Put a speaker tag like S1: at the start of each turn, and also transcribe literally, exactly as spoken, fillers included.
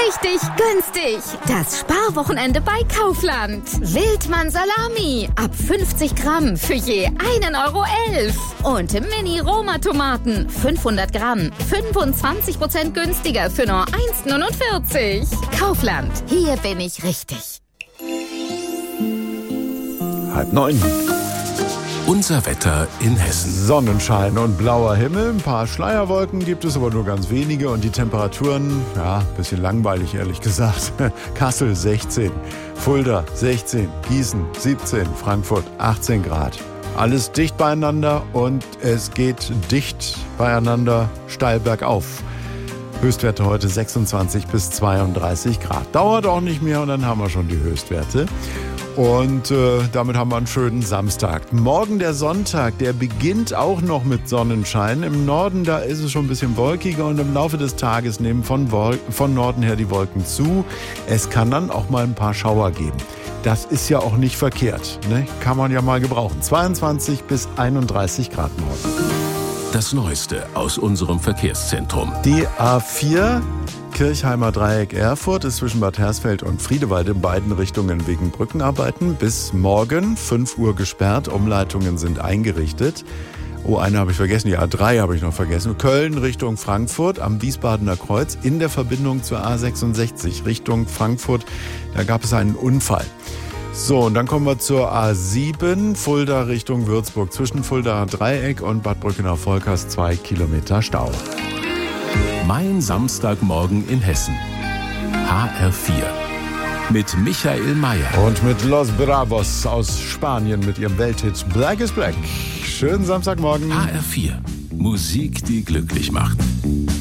S1: Richtig günstig. Das Sparwochenende bei Kaufland. Wildmann Salami. Ab fünfzig Gramm für je einen Euro elf. Und Mini-Roma-Tomaten. fünfhundert Gramm. fünfundzwanzig Prozent günstiger für nur eins neunundvierzig. Kaufland. Hier bin ich richtig.
S2: Halb neun.
S3: Unser Wetter in Hessen.
S2: Sonnenschein und blauer Himmel. Ein paar Schleierwolken gibt es, aber nur ganz wenige. Und die Temperaturen, ja, ein bisschen langweilig, ehrlich gesagt. Kassel sechzehn, Fulda sechzehn, Gießen siebzehn, Frankfurt achtzehn Grad. Alles dicht beieinander und es geht dicht beieinander steil bergauf. Höchstwerte heute sechsundzwanzig bis zweiunddreißig Grad. Dauert auch nicht mehr und dann haben wir schon die Höchstwerte. Und äh, damit haben wir einen schönen Samstag. Morgen der Sonntag, der beginnt auch noch mit Sonnenschein. Im Norden, da ist es schon ein bisschen wolkiger und im Laufe des Tages nehmen von, Wol- von Norden her die Wolken zu. Es kann dann auch mal ein paar Schauer geben. Das ist ja auch nicht verkehrt, ne? Kann man ja mal gebrauchen. zweiundzwanzig bis einunddreißig Grad morgen.
S3: Das Neueste aus unserem Verkehrszentrum.
S2: Die A vier Kirchheimer Dreieck Erfurt ist zwischen Bad Hersfeld und Friedewald in beiden Richtungen wegen Brückenarbeiten bis morgen fünf Uhr gesperrt. Umleitungen sind eingerichtet. Oh, eine habe ich vergessen, die A drei habe ich noch vergessen. Köln Richtung Frankfurt am Wiesbadener Kreuz in der Verbindung zur A sechsundsechzig Richtung Frankfurt. Da gab es einen Unfall. So, und dann kommen wir zur A sieben, Fulda Richtung Würzburg. Zwischen Fuldaer Dreieck und Bad Brückener-Volkers zwei Kilometer Stau.
S3: Mein Samstagmorgen in Hessen. H R vier. Mit Michael Mayer.
S2: Und mit Los Bravos aus Spanien mit ihrem Welthit Black is Black. Schönen Samstagmorgen.
S3: H R vier. Musik, die glücklich macht.